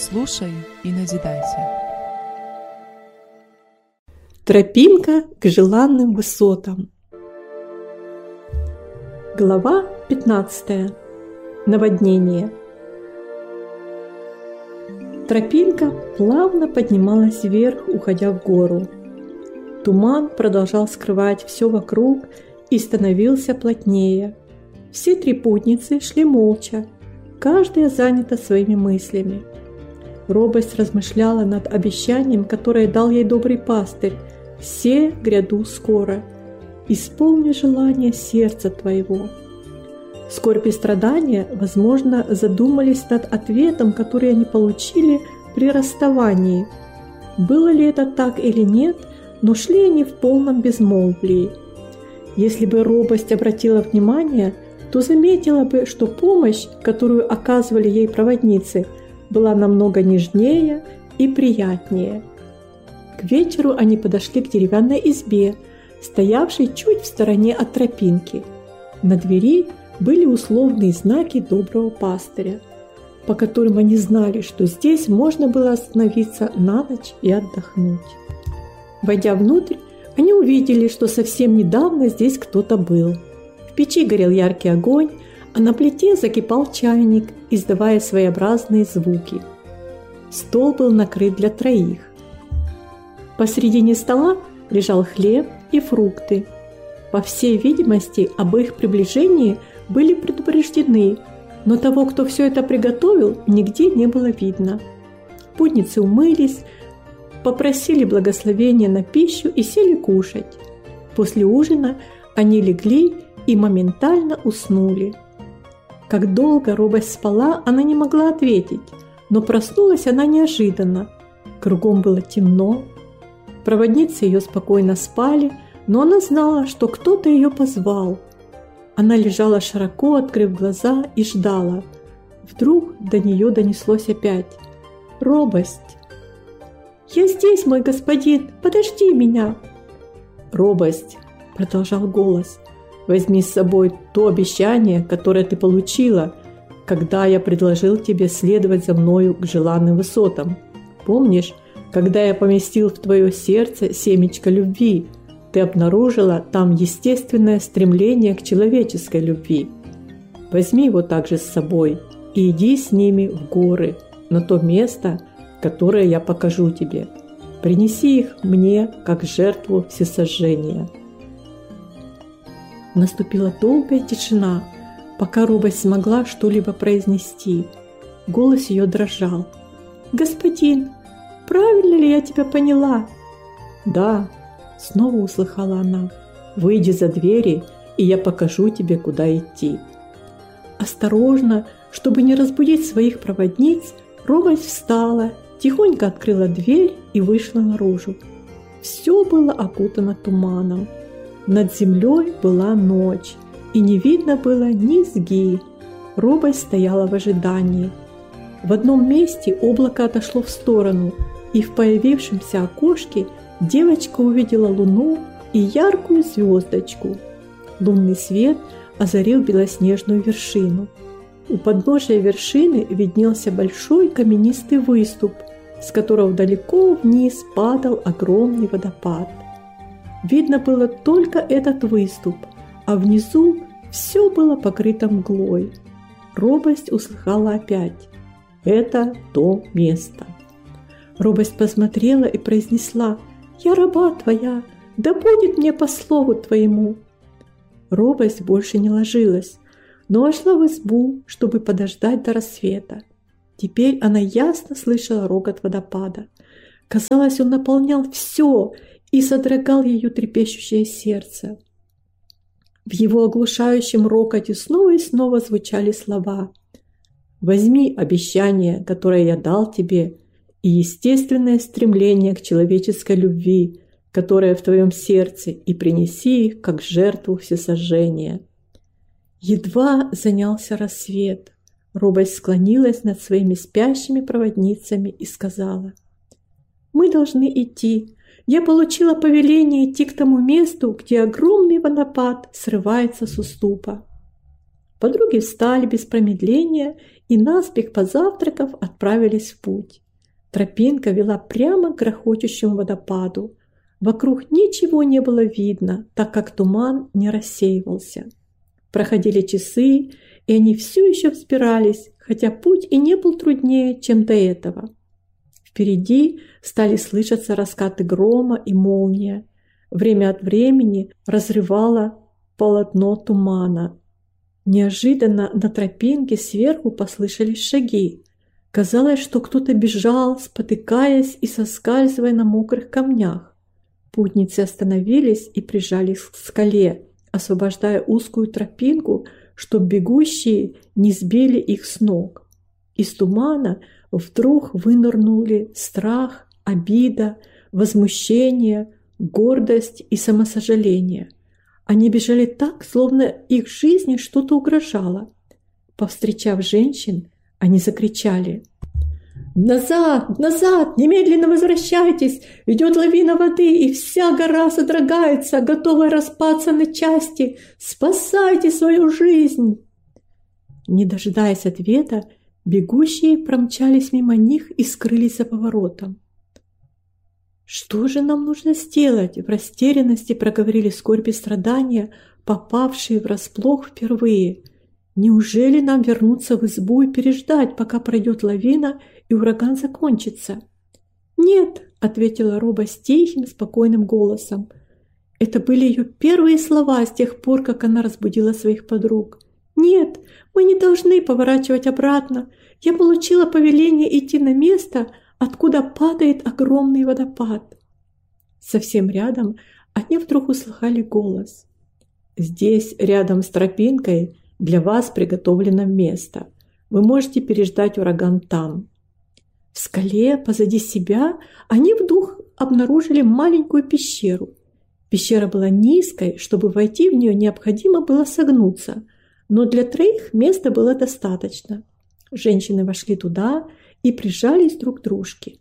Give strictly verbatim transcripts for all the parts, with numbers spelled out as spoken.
Слушай и назидайся. Тропинка к желанным высотам. Глава пятнадцатая. Наводнение. Тропинка плавно поднималась вверх, уходя в гору. Туман продолжал скрывать все вокруг и становился плотнее. Все три путницы шли молча, каждая занята своими мыслями. Робость размышляла над обещанием, которое дал ей добрый пастырь: «Се гряду скоро, исполни желание сердца твоего». Скорбь и страдания, возможно, задумались над ответом, который они получили при расставании. Было ли это так или нет, но шли они в полном безмолвии. Если бы робость обратила внимание, то заметила бы, что помощь, которую оказывали ей проводницы, была намного нежнее и приятнее. К вечеру они подошли к деревянной избе, стоявшей чуть в стороне от тропинки. На двери были условные знаки доброго пастыря, по которым они знали, что здесь можно было остановиться на ночь и отдохнуть. Войдя внутрь, они увидели, что совсем недавно здесь кто-то был. В печи горел яркий огонь, а на плите закипал чайник, издавая своеобразные звуки. Стол был накрыт для троих. Посредине стола лежал хлеб и фрукты. По всей видимости, об их приближении были предупреждены, но того, кто все это приготовил, нигде не было видно. Путницы умылись, попросили благословения на пищу и сели кушать. После ужина они легли и моментально уснули. Как долго робость спала, она не могла ответить, но проснулась она неожиданно. Кругом было темно. Проводницы ее спокойно спали, но она знала, что кто-то ее позвал. Она лежала широко, открыв глаза, и ждала. Вдруг до нее донеслось опять: «Робость!» «Я здесь, мой господин! Подожди меня!» «Робость!» – продолжал голос. «Возьми с собой то обещание, которое ты получила, когда я предложил тебе следовать за мною к желанным высотам. Помнишь, когда я поместил в твое сердце семечко любви, ты обнаружила там естественное стремление к человеческой любви. Возьми его также с собой и иди с ними в горы, на то место, которое я покажу тебе. Принеси их мне как жертву всесожжения». Наступила долгая тишина, пока робость смогла что-либо произнести. Голос ее дрожал. «Господин, правильно ли я тебя поняла?» «Да», — снова услыхала она. «Выйди за двери, и я покажу тебе, куда идти». Осторожно, чтобы не разбудить своих проводниц, робость встала, тихонько открыла дверь и вышла наружу. Все было окутано туманом. Над землей была ночь, и не видно было низги. Робость стояла в ожидании. В одном месте облако отошло в сторону, и в появившемся окошке девочка увидела луну и яркую звездочку. Лунный свет озарил белоснежную вершину. У подножия вершины виднелся большой каменистый выступ, с которого далеко вниз падал огромный водопад. Видно было только этот выступ, а внизу все было покрыто мглой. Робость услыхала опять: «Это то место». Робость посмотрела и произнесла: «Я раба твоя, да будет мне по слову твоему». Робость больше не ложилась, но вошла в избу, чтобы подождать до рассвета. Теперь она ясно слышала рокот водопада. Казалось, он наполнял все и содрогал ее трепещущее сердце. В его оглушающем рокоте снова и снова звучали слова: «Возьми обещание, которое я дал тебе, и естественное стремление к человеческой любви, которое в твоем сердце, и принеси их как жертву всесожжения». Едва занялся рассвет, робость склонилась над своими спящими проводницами и сказала: «Мы должны идти. Я получила повеление идти к тому месту, где огромный водопад срывается с уступа». Подруги встали без промедления и наспех позавтракав отправились в путь. Тропинка вела прямо к грохочущему водопаду. Вокруг ничего не было видно, так как туман не рассеивался. Проходили часы, и они все еще взбирались, хотя путь и не был труднее, чем до этого. Впереди стали слышаться раскаты грома и молния. Время от времени разрывало полотно тумана. Неожиданно на тропинке сверху послышались шаги. Казалось, что кто-то бежал, спотыкаясь и соскальзывая на мокрых камнях. Путницы остановились и прижались к скале, освобождая узкую тропинку, чтобы бегущие не сбили их с ног. Из тумана вдруг вынырнули страх, обида, возмущение, гордость и самосожаление. Они бежали так, словно их жизни что-то угрожало. Повстречав женщин, они закричали: «Назад! Назад! Немедленно возвращайтесь! Идет лавина воды, и вся гора содрогается, готовая распаться на части! Спасайте свою жизнь!» Не дожидаясь ответа, бегущие промчались мимо них и скрылись за поворотом. «Что же нам нужно сделать?» – в растерянности проговорили скорбь и страдания, попавшие врасплох впервые. «Неужели нам вернуться в избу и переждать, пока пройдет лавина и ураган закончится?» «Нет», – ответила Роба с тихим, спокойным голосом. Это были ее первые слова с тех пор, как она разбудила своих подруг. «Нет, мы не должны поворачивать обратно. Я получила повеление идти на место, откуда падает огромный водопад». Совсем рядом они вдруг услыхали голос. «Здесь, рядом с тропинкой, для вас приготовлено место. Вы можете переждать ураган там». В скале позади себя они вдруг обнаружили маленькую пещеру. Пещера была низкой, чтобы войти в нее необходимо было согнуться, но для троих места было достаточно. Женщины вошли туда и прижались друг к дружке.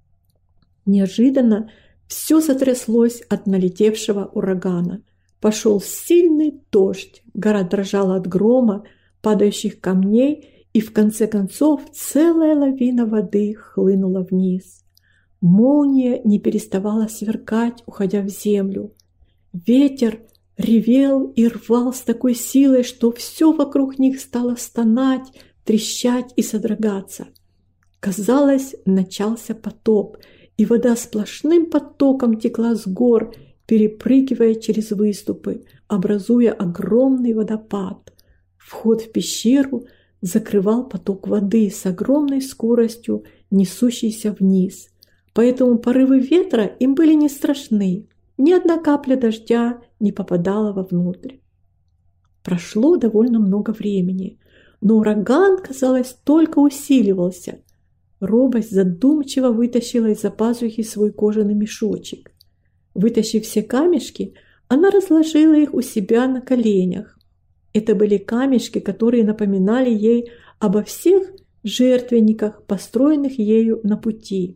Неожиданно все сотряслось от налетевшего урагана. Пошел сильный дождь, гора дрожала от грома, падающих камней, и в конце концов целая лавина воды хлынула вниз. Молния не переставала сверкать, уходя в землю. Ветер ревел и рвал с такой силой, что все вокруг них стало стонать, трещать и содрогаться. Казалось, начался потоп, и вода сплошным потоком текла с гор, перепрыгивая через выступы, образуя огромный водопад. Вход в пещеру закрывал поток воды с огромной скоростью, несущийся вниз. Поэтому порывы ветра им были не страшны. Ни одна капля дождя не попадала вовнутрь. Прошло довольно много времени, но ураган, казалось, только усиливался. Робость задумчиво вытащила из-за пазухи свой кожаный мешочек. Вытащив все камешки, она разложила их у себя на коленях. Это были камешки, которые напоминали ей обо всех жертвенниках, построенных ею на пути.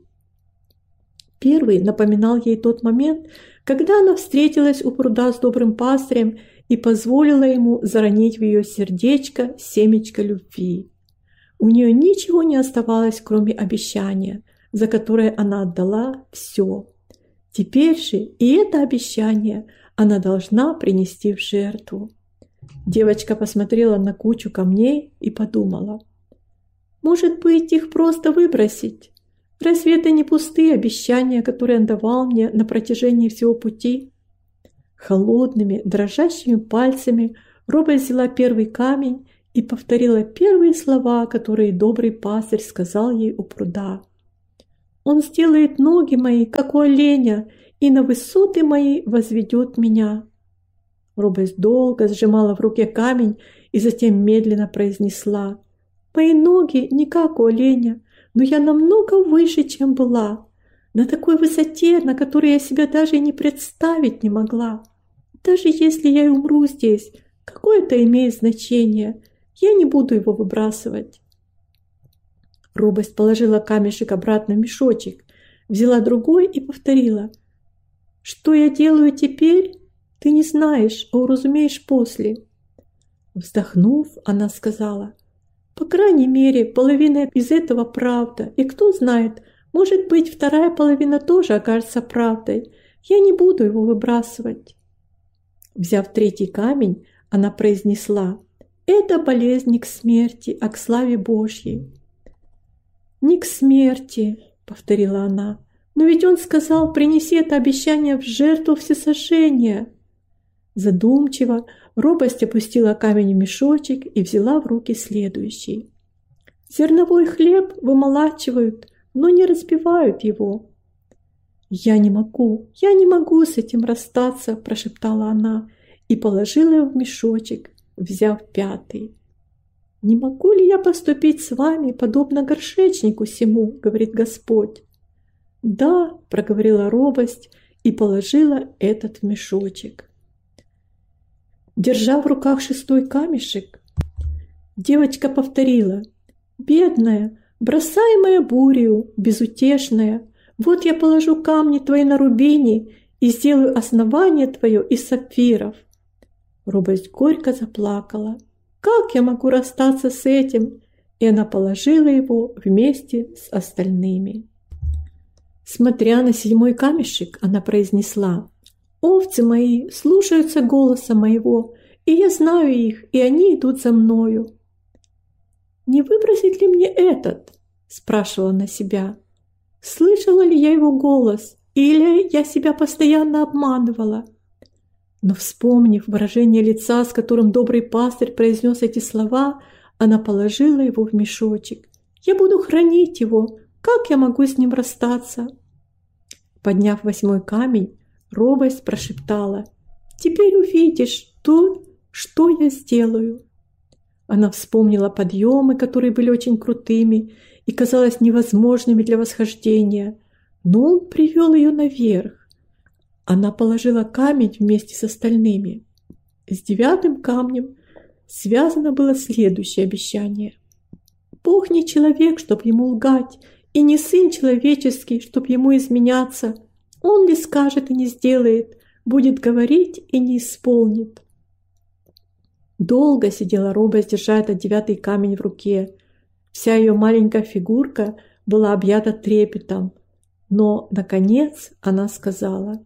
Первый напоминал ей тот момент, когда она встретилась у пруда с добрым пастырем и позволила ему заронить в ее сердечко семечко любви. У нее ничего не оставалось, кроме обещания, за которое она отдала все. Теперь же и это обещание она должна принести в жертву. Девочка посмотрела на кучу камней и подумала: «Может быть, их просто выбросить? Разве это не пустые обещания, которые он давал мне на протяжении всего пути?» Холодными, дрожащими пальцами Роба взяла первый камень и повторила первые слова, которые добрый пастырь сказал ей у пруда. «Он сделает ноги мои, как у оленя, и на высоты мои возведет меня». Робость долго сжимала в руке камень и затем медленно произнесла: «Мои ноги не как у оленя, но я намного выше, чем была, на такой высоте, на которой я себя даже и не представить не могла. Даже если я и умру здесь, какое это имеет значение? Я не буду его выбрасывать». Робость положила камешек обратно в мешочек, взяла другой и повторила: «Что я делаю теперь, ты не знаешь, а уразумеешь после». Вздохнув, она сказала: По крайней мере, половина из этого правда. И кто знает, может быть, вторая половина тоже окажется правдой. Я не буду его выбрасывать. Взяв третий камень, она произнесла: «Это болезнь не к смерти, а к славе Божьей». «Не к смерти», — повторила она, «но ведь он сказал: принеси это обещание в жертву всесожжения». Задумчиво робость опустила камень в мешочек и взяла в руки следующий. «Зерновой хлеб вымолачивают, но не разбивают его». «Я не могу, я не могу с этим расстаться», – прошептала она и положила его в мешочек, взяв пятый. «Не могу ли я поступить с вами, подобно горшечнику сему?» – говорит Господь. «Да», – проговорила робость и положила этот в мешочек. Держа в руках шестой камешек, девочка повторила: «Бедная, бросаемая бурью, безутешная, вот я положу камни твои на рубине и сделаю основание твое из сапфиров». Робость горько заплакала. «Как я могу расстаться с этим?» И она положила его вместе с остальными. Смотря на седьмой камешек, она произнесла: «Овцы мои слушаются голоса моего, и я знаю их, и они идут за мною». «Не выбросить ли мне этот?» – спрашивала она себя. «Слышала ли я его голос, или я себя постоянно обманывала?» Но, вспомнив выражение лица, с которым добрый пастырь произнес эти слова, она положила его в мешочек. «Я буду хранить его. Как я могу с ним расстаться?» Подняв восьмой камень, робость прошептала: «Теперь увидишь то, что я сделаю». Она вспомнила подъемы, которые были очень крутыми и казалось невозможными для восхождения, но он привел ее наверх. Она положила камень вместе с остальными. С девятым камнем связано было следующее обещание: «Бог не человек, чтоб ему лгать, и не сын человеческий, чтоб ему изменяться. Он ли скажет и не сделает, будет говорить и не исполнит». Долго сидела робость, держа этот девятый камень в руке. Вся ее маленькая фигурка была объята трепетом, но, наконец, она сказала: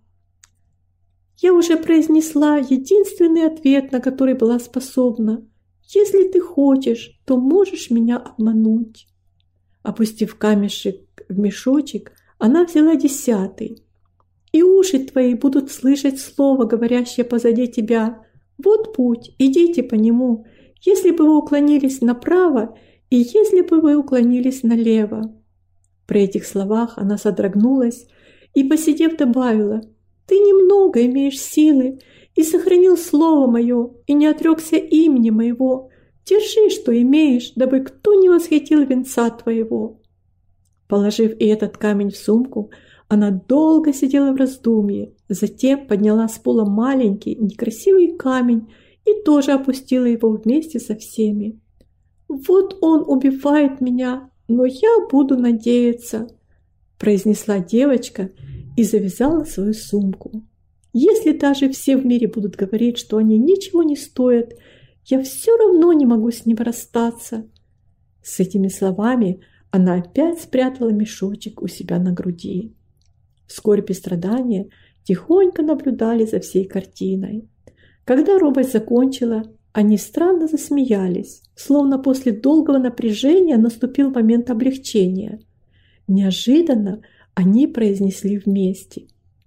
«Я уже произнесла единственный ответ, на который была способна. Если ты хочешь, то можешь меня обмануть». Опустив камешек в мешочек, она взяла десятый. «И уши твои будут слышать слово, говорящее позади тебя. Вот путь, идите по нему, если бы вы уклонились направо и если бы вы уклонились налево». При этих словах она содрогнулась и, посидев, добавила: «Ты немного имеешь силы и сохранил слово мое, и не отрекся имени моего. Держи, что имеешь, дабы кто не восхитил венца твоего». Положив и этот камень в сумку, она долго сидела в раздумье, затем подняла с пола маленький некрасивый камень и тоже опустила его вместе со всеми. «Вот он убивает меня, но я буду надеяться», – произнесла девочка и завязала свою сумку. «Если даже все в мире будут говорить, что они ничего не стоят, я все равно не могу с ним расстаться». С этими словами она опять спрятала мешочек у себя на груди. Скорбь и страдания тихонько наблюдали за всей картиной. Когда робость закончила, они странно засмеялись, словно после долгого напряжения наступил момент облегчения. Неожиданно они произнесли вместе: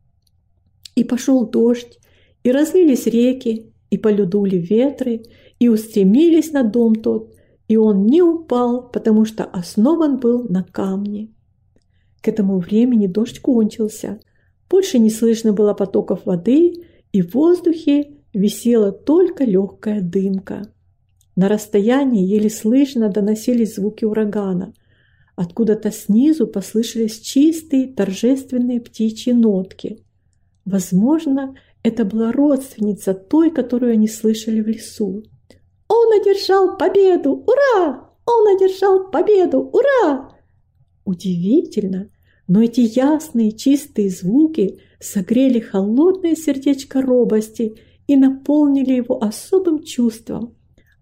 «И пошел дождь, и разлились реки, и полюдули ветры, и устремились на дом тот, и он не упал, потому что основан был на камне». К этому времени дождь кончился, больше не слышно было потоков воды, и в воздухе висела только легкая дымка. На расстоянии еле слышно доносились звуки урагана. Откуда-то снизу послышались чистые торжественные птичьи нотки. Возможно, это была родственница той, которую они слышали в лесу. «Он одержал победу! Ура! Он одержал победу! Ура!» Удивительно, но эти ясные чистые звуки согрели холодное сердечко робости и наполнили его особым чувством.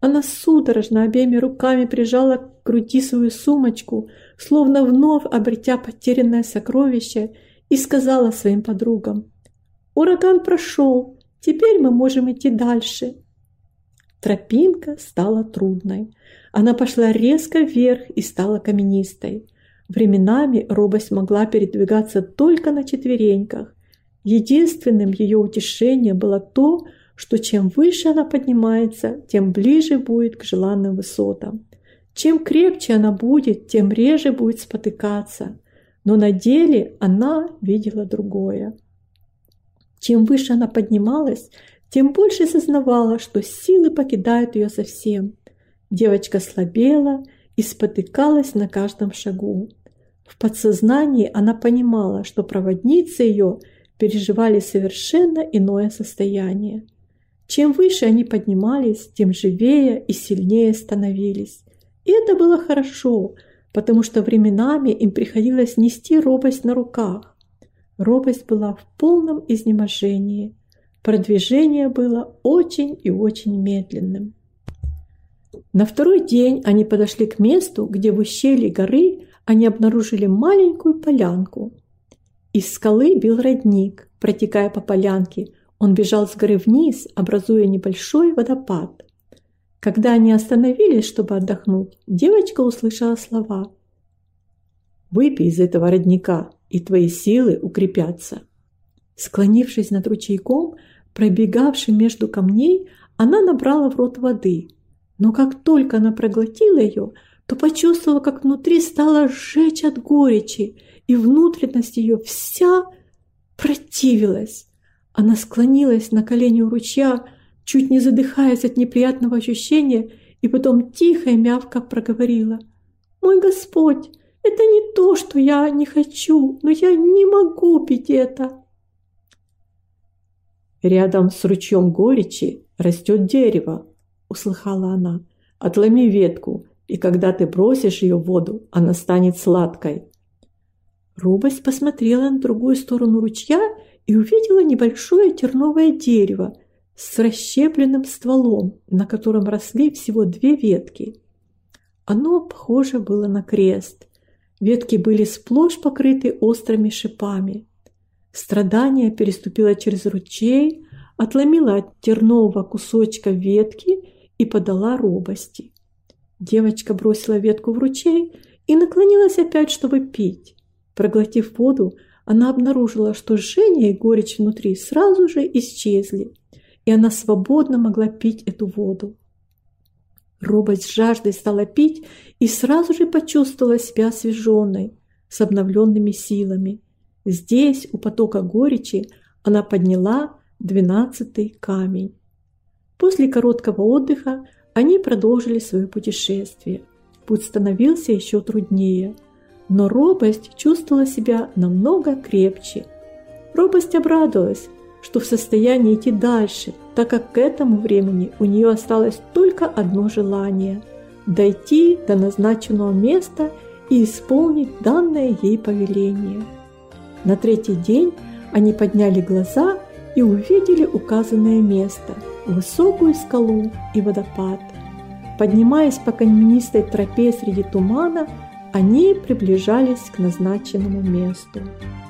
Она судорожно обеими руками прижала к груди свою сумочку, словно вновь обретя потерянное сокровище, и сказала своим подругам: «Ураган прошел, теперь мы можем идти дальше». Тропинка стала трудной. Она пошла резко вверх и стала каменистой. Временами робость могла передвигаться только на четвереньках. Единственным ее утешением было то, что чем выше она поднимается, тем ближе будет к желанным высотам. Чем крепче она будет, тем реже будет спотыкаться. Но на деле она видела другое. Чем выше она поднималась, тем больше сознавала, что силы покидают ее совсем. Девочка слабела и спотыкалась на каждом шагу. В подсознании она понимала, что проводницы ее переживали совершенно иное состояние. Чем выше они поднимались, тем живее и сильнее становились. И это было хорошо, потому что временами им приходилось нести робость на руках. Робость была в полном изнеможении. Продвижение было очень и очень медленным. На второй день они подошли к месту, где в ущелье горы они обнаружили маленькую полянку. Из скалы бил родник, протекая по полянке. Он бежал с горы вниз, образуя небольшой водопад. Когда они остановились, чтобы отдохнуть, девочка услышала слова: «Выпей из этого родника, и твои силы укрепятся». Склонившись над ручейком, пробегавшим между камней, она набрала в рот воды. Но как только она проглотила ее, то почувствовала, как внутри стало жечь от горечи, и внутренность ее вся противилась. Она склонилась на колени у ручья, чуть не задыхаясь от неприятного ощущения, и потом тихо и мягко проговорила: «Мой Господь, это не то, что я не хочу, но я не могу пить это». «Рядом с ручьем горечи растет дерево», — услыхала она. «Отломи ветку, и когда ты бросишь ее в воду, она станет сладкой». Робость посмотрела на другую сторону ручья и увидела небольшое терновое дерево с расщепленным стволом, на котором росли всего две ветки. Оно похоже было на крест. Ветки были сплошь покрыты острыми шипами. Страдание переступило через ручей, отломила от тернового кусочка ветки и подала робости. Девочка бросила ветку в ручей и наклонилась опять, чтобы пить. Проглотив воду, она обнаружила, что жжение и горечь внутри сразу же исчезли, и она свободно могла пить эту воду. Робость с жаждой стала пить и сразу же почувствовала себя освеженной, с обновленными силами. Здесь, у потока горечи, она подняла двенадцатый камень. После короткого отдыха они продолжили свое путешествие. Путь становился еще труднее, но робость чувствовала себя намного крепче. Робость обрадовалась, что в состоянии идти дальше, так как к этому времени у нее осталось только одно желание – дойти до назначенного места и исполнить данное ей повеление. На третий день они подняли глаза и увидели указанное место – высокую скалу и водопад. Поднимаясь по каменистой тропе среди тумана, они приближались к назначенному месту.